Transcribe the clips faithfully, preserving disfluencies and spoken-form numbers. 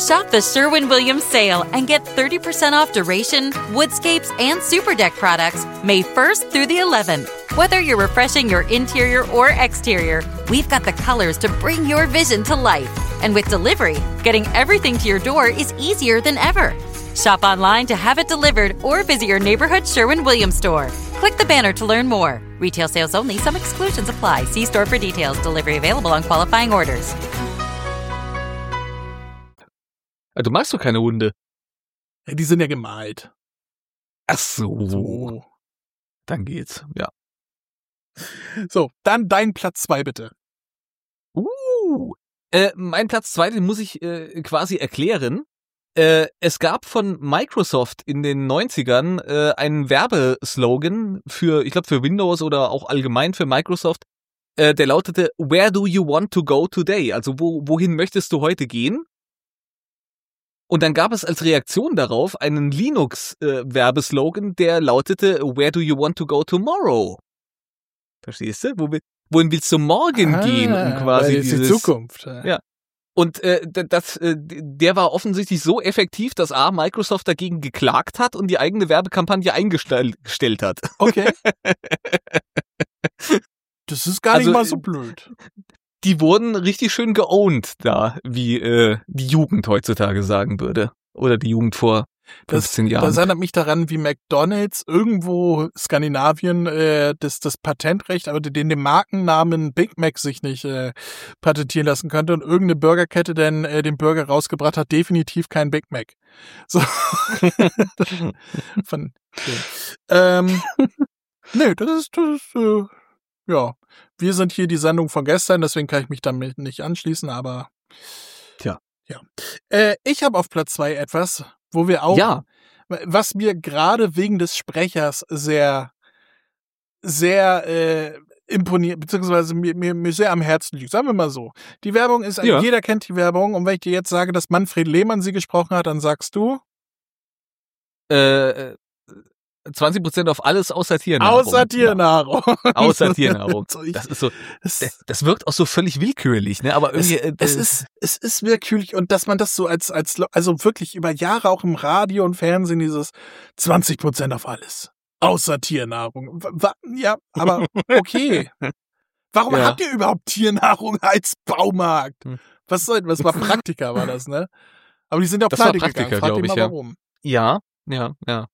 Shop the Sherwin-Williams sale and get thirty percent off Duration, Woodscapes, and Super Deck products May first through the eleventh. Whether you're refreshing your interior or exterior, we've got the colors to bring your vision to life. And with delivery, getting everything to your door is easier than ever. Shop online to have it delivered or visit your neighborhood Sherwin-Williams store. Click the banner to learn more. Retail sales only. Some exclusions apply. See store for details. Delivery available on qualifying orders. Du magst doch keine Hunde. Ja, die sind ja gemalt. Ach so. So. Dann geht's, ja. So, dann dein Platz zwei bitte. Uh, äh, mein Platz zwei, den muss ich äh, quasi erklären. Äh, es gab von Microsoft in den neunzigern äh, einen Werbeslogan für, ich glaube für Windows oder auch allgemein für Microsoft, äh, der lautete, Where do you want to go today? Also wo, wohin möchtest du heute gehen? Und dann gab es als Reaktion darauf einen Linux-Werbeslogan, äh, der lautete, Where do you want to go tomorrow? Verstehst du? Wo, wohin willst du morgen ah, gehen? Um quasi weil dieses, die Zukunft. Ja. Und äh, das, äh, der war offensichtlich so effektiv, dass A, Microsoft dagegen geklagt hat und die eigene Werbekampagne eingestellt hat. Okay. Das ist gar also, nicht mal so blöd. Die wurden richtig schön geowned da, wie äh, die Jugend heutzutage sagen würde. Oder die Jugend vor fünfzehn das, Jahren. Das erinnert mich daran, wie McDonald's irgendwo Skandinavien äh, das, das Patentrecht, aber den, den Markennamen Big Mac sich nicht äh, patentieren lassen könnte und irgendeine Burgerkette dann äh, den Burger rausgebracht hat, definitiv kein Big Mac. So. Von, okay. ähm, nee, das ist, das ist äh, ja, wir sind hier die Sendung von gestern, deswegen kann ich mich damit nicht anschließen, aber Tja. Ja. Äh, ich habe auf Platz zwei etwas, wo wir auch, ja. was mir gerade wegen des Sprechers sehr, sehr äh, imponiert, beziehungsweise mir, mir, mir sehr am Herzen liegt. Sagen wir mal so. Die Werbung ist, ja. jeder kennt die Werbung, und wenn ich dir jetzt sage, dass Manfred Lehmann sie gesprochen hat, dann sagst du? Äh, zwanzig Prozent auf alles außer Tiernahrung. Außer Tiernahrung. Ja. Außer Tiernahrung. So, ich, das ist so, das, das wirkt auch so völlig willkürlich, ne? Aber irgendwie. Es, es ist, es ist willkürlich, und dass man das so als, als, also wirklich über Jahre auch im Radio und Fernsehen dieses zwanzig Prozent auf alles. Außer Tiernahrung. Ja, aber okay. Warum ja. habt ihr überhaupt Tiernahrung als Baumarkt? Was soll, was war Praktika, war das, ne? Aber die sind auch pleite gegangen. Frag dich mal, warum. Ja, ja, ja.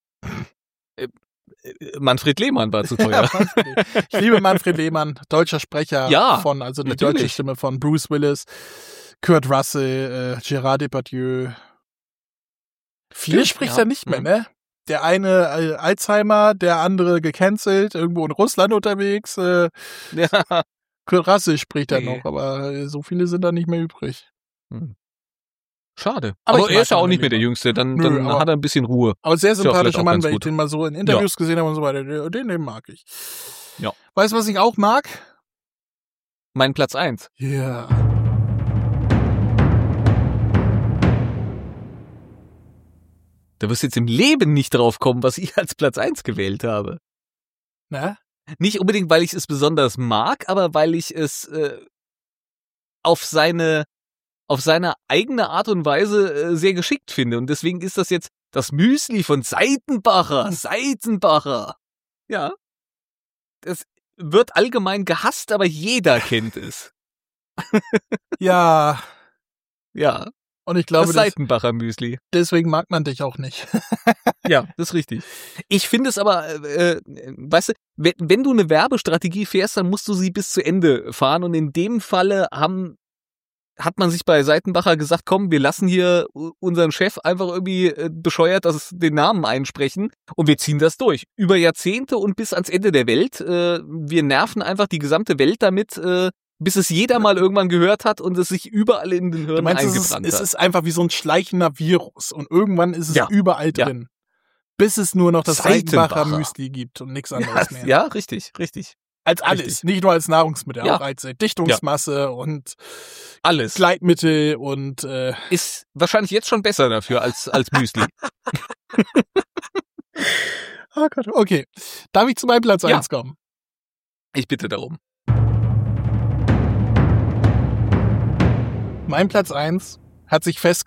Manfred Lehmann war zu teuer. Ja, ich liebe Manfred Lehmann, deutscher Sprecher ja, von, also die natürlich. deutsche Stimme von Bruce Willis, Kurt Russell, äh, Gérard Depardieu. Viel spricht ja. er nicht mehr, ne? Der eine äh, Alzheimer, der andere gecancelt, irgendwo in Russland unterwegs. Äh, ja. Kurt Russell spricht er nee. noch, aber äh, so viele sind da nicht mehr übrig. Hm. Schade. Aber, aber er ist ja auch nicht mehr der Jüngste, dann, Nö, dann hat er ein bisschen Ruhe. Aber sehr sympathischer Mann, weil ich gut. den mal so in Interviews ja. gesehen habe und so weiter. Den, den mag ich. Ja. Weißt du, was ich auch mag? Mein Platz eins. Ja. Yeah. Da wirst du jetzt im Leben nicht drauf kommen, was ich als Platz eins gewählt habe. Na? Nicht unbedingt, weil ich es besonders mag, aber weil ich es äh, auf seine auf seine eigene Art und Weise äh, sehr geschickt finde. Und deswegen ist das jetzt das Müsli von Seitenbacher. Seitenbacher. Ja. Das wird allgemein gehasst, aber jeder kennt es. Ja. Ja. Und ich glaube, das Seitenbacher Müsli. Deswegen mag man dich auch nicht. Ja, das ist richtig. Ich finde es aber, äh, weißt du, wenn, wenn du eine Werbestrategie fährst, dann musst du sie bis zu Ende fahren. Und in dem Falle haben hat man sich bei Seitenbacher gesagt, komm, wir lassen hier unseren Chef einfach irgendwie äh, bescheuert das, den Namen einsprechen und wir ziehen das durch. Über Jahrzehnte und bis ans Ende der Welt. Äh, wir nerven einfach die gesamte Welt damit, äh, bis es jeder mal irgendwann gehört hat und es sich überall in den Hirnen meinst, eingebrannt es ist, hat. Es ist einfach wie so ein schleichender Virus und irgendwann ist es ja. überall drin. Ja. Bis es nur noch das Seitenbacher. Seitenbacher Müsli gibt und nichts anderes ja, mehr. Ja, richtig, richtig. Als alles, richtig. Nicht nur als Nahrungsmittel, ja. auch als Dichtungsmasse ja. und alles. Gleitmittel und äh ist wahrscheinlich jetzt schon besser dafür als als Müsli. Oh Gott, okay. Darf ich zu meinem Platz ja. eins kommen? Ich bitte darum. Mein Platz eins hat sich fest,